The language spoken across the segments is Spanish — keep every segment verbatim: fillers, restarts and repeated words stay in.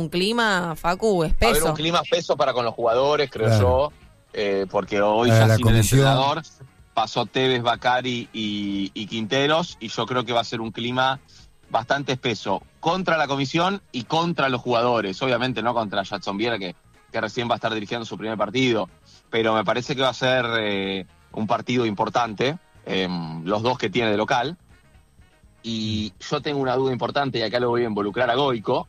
un clima, Facu, espeso. Va a haber un clima espeso para con los jugadores, creo claro. yo, eh, porque hoy para ya sin el comisión. entrenador pasó Tevez, Bacari y, y Quinteros, y yo creo que va a ser un clima bastante espeso contra la comisión y contra los jugadores. Obviamente no contra Jadson Viera, que, que recién va a estar dirigiendo su primer partido, pero me parece que va a ser eh, un partido importante, eh, los dos que tiene de local. Y yo tengo una duda importante, y acá lo voy a involucrar a Goico,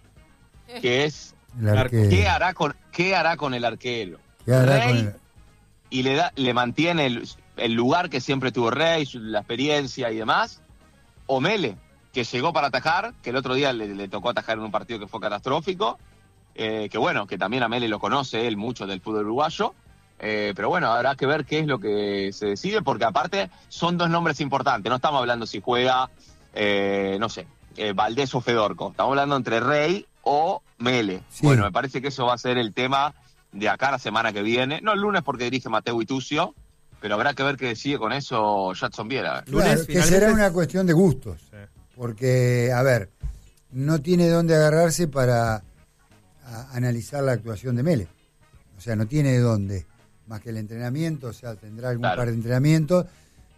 que es ¿qué hará con, qué hará con el arquero? ¿Qué hará Rey, con el... y le da, le mantiene el, el lugar que siempre tuvo Rey, la experiencia y demás, o Mele, que llegó para atajar, que el otro día le, le tocó atajar en un partido que fue catastrófico, eh, que bueno, que también a Mele lo conoce él mucho del fútbol uruguayo, eh, pero bueno, habrá que ver qué es lo que se decide, porque aparte son dos nombres importantes, no estamos hablando si juega, eh, no sé, eh, Valdés o Fedorco, estamos hablando entre Rey o Mele. Sí. Bueno, me parece que eso va a ser el tema de acá la semana que viene, no el lunes porque dirige Mateo Itucio, pero habrá que ver qué decide con eso Jadson Viera. Claro, Lunes, que será una cuestión de gustos. Sí. Porque, a ver, no tiene dónde agarrarse para a, analizar la actuación de Mele. O sea, no tiene dónde, más que el entrenamiento, o sea, tendrá algún claro. par de entrenamientos.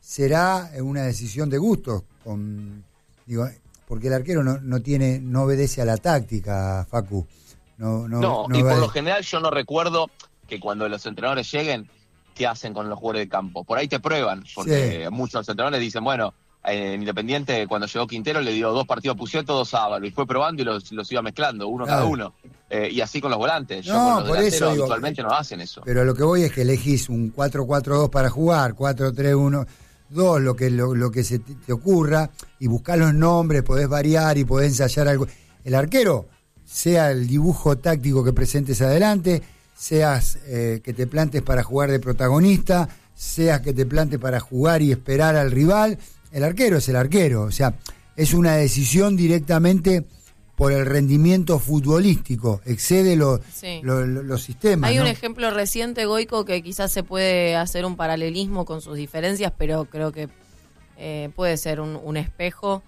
Será una decisión de gustos, con, digo, porque el arquero no, no tiene, no obedece a la táctica, Facu. No, no, no, no y va... por lo general yo no recuerdo que cuando los entrenadores lleguen, ¿qué hacen con los jugadores de campo? Por ahí te prueban, porque sí. muchos entrenadores dicen, bueno, en Independiente, cuando llegó Quintero, le dio dos partidos a Pucieto, dos a Ávalo, y fue probando y los, los iba mezclando, uno claro. cada uno. Eh, y así con los volantes. Yo no, con los por eso digo, habitualmente no hacen eso. Pero lo que voy es que elegís un cuatro cuatro dos para jugar, cuatro tres uno dos, lo que, lo, lo que se te, te ocurra, y buscás los nombres, podés variar y podés ensayar algo. El arquero, sea el dibujo táctico que presentes adelante, seas eh, que te plantes para jugar de protagonista, seas que te plantes para jugar y esperar al rival, el arquero es el arquero, o sea, es una decisión directamente por el rendimiento futbolístico, excede lo, sí. lo, lo, los sistemas. Hay ¿no? un ejemplo reciente, Goico, que quizás se puede hacer un paralelismo con sus diferencias, pero creo que eh, puede ser un, un espejo,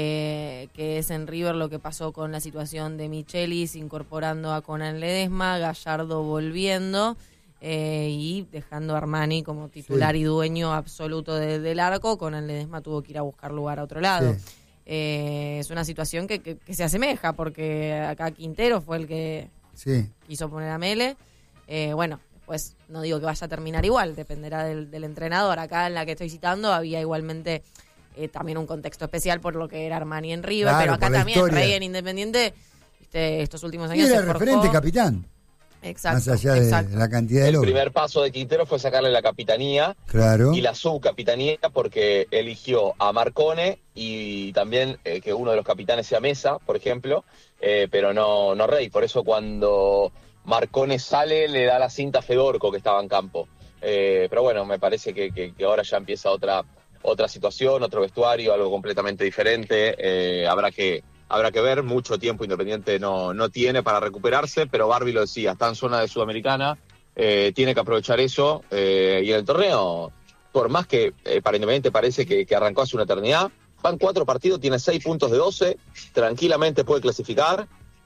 eh, que es en River lo que pasó con la situación de Michelis incorporando a Conan Ledesma, Gallardo volviendo, Eh, y dejando a Armani como titular sí. y dueño absoluto de, del arco. Conan Ledesma tuvo que ir a buscar lugar a otro lado. Sí. Eh, es una situación que, que, que se asemeja, porque acá Quintero fue el que sí. quiso poner a Mele. Eh, bueno, después no digo que vaya a terminar igual, dependerá del, del entrenador. Acá en la que estoy citando había igualmente eh, también un contexto especial por lo que era Armani en River, claro, pero acá también historia. Rey en Independiente, viste, estos últimos años y era se el referente capitán. Exacto, más allá de exacto. la cantidad de El logros. primer paso de Quintero fue sacarle la capitanía claro. y la subcapitanía, porque eligió a Marcone y también eh, que uno de los capitanes sea Mesa, por ejemplo, eh, pero no, no Rey. Por eso cuando Marcone sale le da la cinta a Fedorco, que estaba en campo. Eh, pero bueno, me parece que, que, que ahora ya empieza otra, otra situación, otro vestuario, algo completamente diferente. Eh, habrá que... Habrá que ver, mucho tiempo Independiente no, no tiene para recuperarse, pero Barbie lo decía, está en zona de Sudamericana, eh, tiene que aprovechar eso, eh, y en el torneo, por más que eh, para Independiente parece que, que arrancó hace una eternidad, van cuatro partidos, tiene seis puntos de doce, tranquilamente puede clasificar,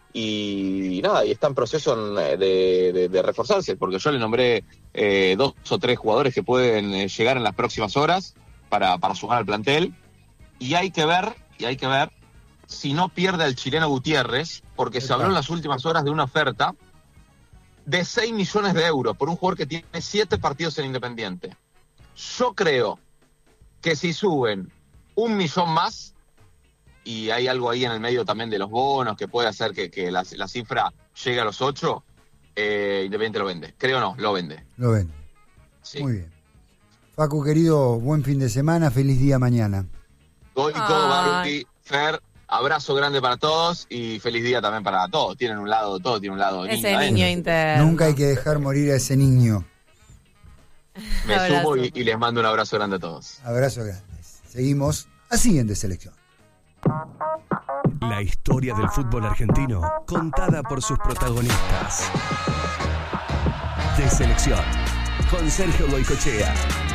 y nada, y está en proceso de, de, de reforzarse, porque yo le nombré eh, dos o tres jugadores que pueden eh, llegar en las próximas horas para, para sumar al plantel, y hay que ver, y hay que ver, si no pierde el chileno Gutiérrez, porque se habló en las últimas horas de una oferta de seis millones de euros por un jugador que tiene siete partidos en Independiente. Yo creo que si suben un millón más, y hay algo ahí en el medio también de los bonos que puede hacer que, que la, la cifra llegue a los ocho, eh, Independiente lo vende. Creo no, lo vende. Lo vende. Sí. Muy bien. Facu, querido, buen fin de semana, feliz día mañana. Goico, Baruti, Fer, abrazo grande para todos y feliz día también para todos. Tienen un lado, todo tiene un lado. Ese niño, niño ¿eh? interno. Nunca hay que dejar morir a ese niño. Me sumo y, y les mando un abrazo grande a todos. Abrazo grande. Seguimos a siguiente selección. La historia del fútbol argentino contada por sus protagonistas. De Selección con Sergio Goicoechea.